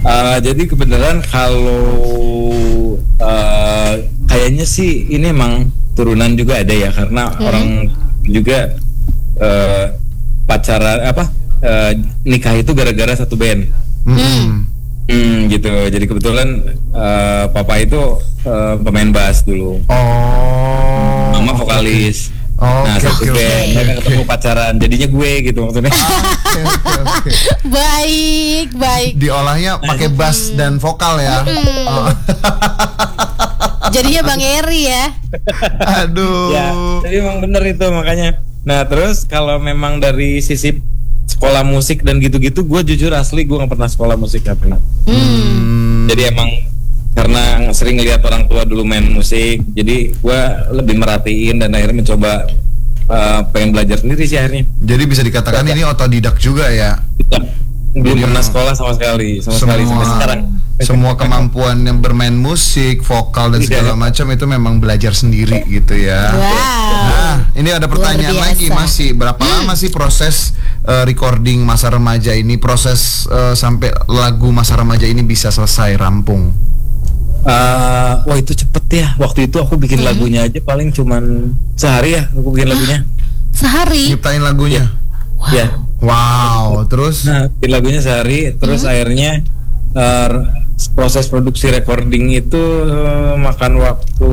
Jadi kebenaran kalau kayaknya sih ini emang turunan juga ada ya, karena orang juga pacaran nikah itu gara-gara satu band. Gitu. Jadi kebetulan papa itu pemain bass dulu. Mama vokalis. Nah, satu band, mereka ketemu pacaran, jadinya gue gitu maksudnya. Baik. Diolahnya pakai bass dan vokal ya. Jadinya Bang Eri ya. Aduh. Ya, tapi emang bener itu makanya. Nah, terus kalau memang dari sisi sekolah musik dan gitu-gitu, gue jujur asli gue nggak pernah sekolah musik, nggak pernah. Jadi emang karena sering lihat orang tua dulu main musik, jadi gue lebih merhatiin dan akhirnya mencoba pengen belajar sendiri sih akhirnya. Jadi bisa dikatakan ini otodidak juga ya. Belum pernah sekolah sama sekali sampai sekarang. Semua kemampuan yang bermain musik, vokal dan segala macam itu memang belajar sendiri gitu ya. Nah, ini ada pertanyaan lagi, masih berapa lama sih proses recording masa remaja ini, proses sampai lagu masa remaja ini bisa selesai rampung? Wah itu cepet ya. Waktu itu aku bikin lagunya aja paling cuman sehari ya. Aku bikin lagunya sehari? Nyiptain lagunya? Ya. Wow. Terus? Nah, bikin lagunya sehari. Terus akhirnya proses produksi recording itu makan waktu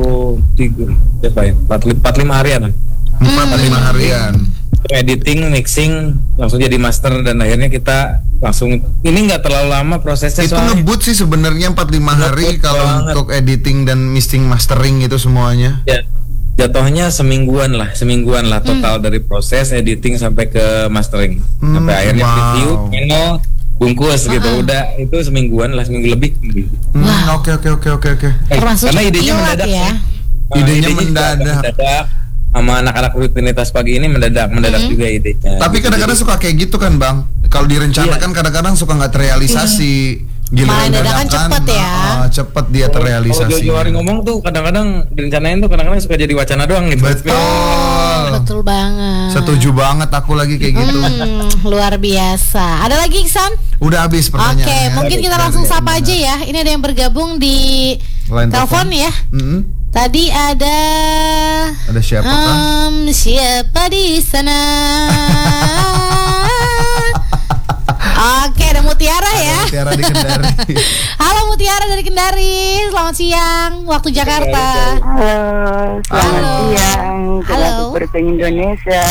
45 harian. 45 harian. Editing, mixing, langsung jadi master, dan akhirnya kita langsung, ini nggak terlalu lama prosesnya. Itu ngebut sih sebenarnya 45 hari kalau untuk editing dan mixing mastering itu semuanya. Ya, jatuhnya semingguan lah total dari proses editing sampai ke mastering, sampai akhirnya review, final, bungkus gitu. Udah itu seminggu lebih. Oke. Karena idenya mendadak ya. Idenya mendadak. Sama anak-anak rutinitas pagi ini mendadak juga idenya. Tapi kadang-kadang suka kayak gitu kan Bang. Kalau direncanakan kadang-kadang suka nggak terrealisasi. Giliran dadakan cepet ya. Cepet dia terrealisasi. Kalau Jawari ngomong tuh kadang-kadang direncanain tuh kadang-kadang suka jadi wacana doang gitu. Betul banget. Setuju banget aku lagi kayak gitu. Luar biasa. Ada lagi Iksan? Udah habis pertanyaannya. Oke, mungkin kita langsung sapa aja ya. Ini ada yang bergabung di telepon ya. Tadi ada siapa kan? Siapa di sana? Oke, ada Mutiara ya. Mutiara di Kendari. Halo Mutiara dari Kendari. Selamat siang waktu Jakarta. Selamat siang. Halo. Bersama Indonesia.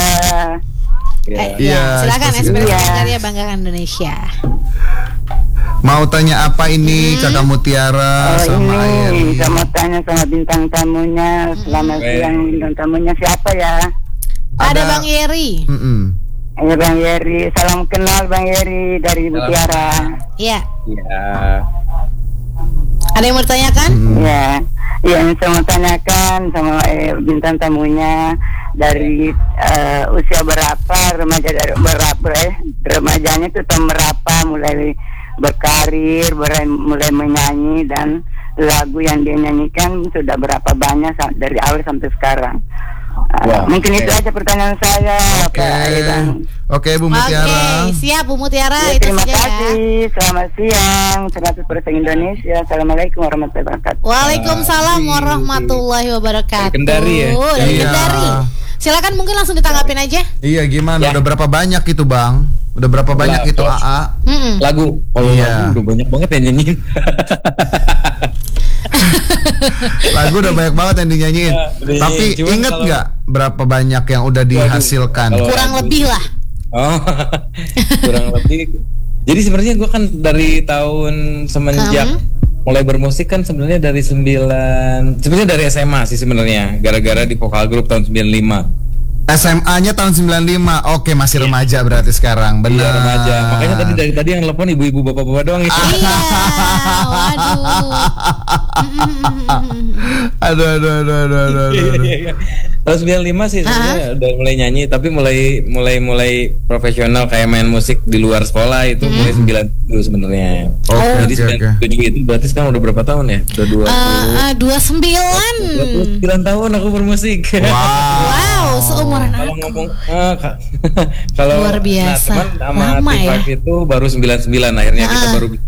Silakan ekspresi Kendari, banggakan Indonesia. Mau tanya apa ini Kakak Mutiara sama Ayeri? Saya mau tanya sama bintang tamunya. Selamat siang, bintang tamunya siapa ya? Ada Bang Yeri. Iya Bang Yeri, salam kenal Bang Yeri dari Mutiara. Iya. Iya. Ada yang mau ditanyakan? Iya. Yang saya mau tanyakan sama bintang tamunya, dari usia berapa remajanya itu tahun berapa mulai berkarir, mulai menyanyi, dan lagu yang dia nyanyikan sudah berapa banyak dari awal sampai sekarang. Mungkin itu aja pertanyaan saya. Oke, Bu Mutiara. Oke, siap Bu Mutiara. Ya, terima kasih. Selamat siang. 100% Indonesia. Assalamualaikum warahmatullahi wabarakatuh. Waalaikumsalam warahmatullahi wabarakatuh. Kendari ya? Dari Kendari. Silakan mungkin langsung ditanggapin aja. Iya, gimana? Udah berapa banyak itu Bang? Udah berapa banyak itu AA? Lagu. Kalau lagu udah banyak banget yang nyanyiin. Lagu udah banyak banget yang dinyanyiin. Tapi inget nggak berapa banyak yang udah dihasilkan? Kurang lebih lah. Kurang lebih. Jadi sebenarnya gue kan dari tahun semenjak mulai bermusik kan sebenarnya sebenarnya dari SMA sih sebenarnya, gara-gara di vokal grup tahun 95. SMA-nya tahun 95. Oke, masih remaja berarti sekarang. Benar. Iya, remaja. Makanya tadi yang telepon ibu-ibu bapak-bapak doang itu. Iya. Waduh. Aduh. Tahun 95 sih sebenarnya udah mulai nyanyi, tapi mulai profesional kayak main musik di luar sekolah itu mulai 90 sebenarnya. Jadi 97 itu berarti sekarang udah berapa tahun ya? Udah 29 tahun aku bermusik. Wow, seumuran kalau ngomong kalau luar biasa. Nah, teman sama T5 itu baru 99 akhirnya kita baru